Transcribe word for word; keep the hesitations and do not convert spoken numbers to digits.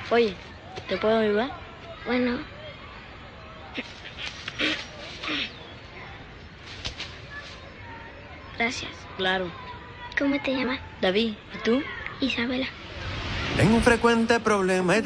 Oye, ¿te puedo ayudar? Bueno. Gracias. Claro. ¿Cómo te llamas? David, ¿y tú? Isabela. Tengo un frecuente problema.